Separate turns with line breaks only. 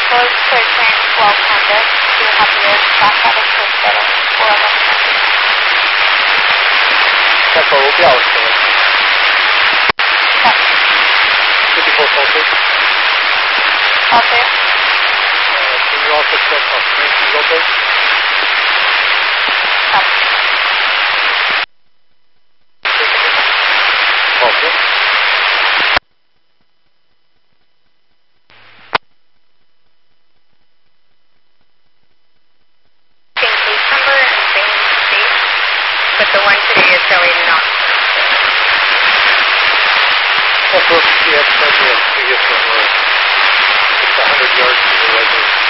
Road clear train 1200 to Javier Plaza de Cruzeiro for 1100.
下口标识。Typical focus.
Okay.
Can you also check on train local? Okay.
Case number and same date, but the one today is showing not.
Well, yes, previous one were just 100 yards from the residence.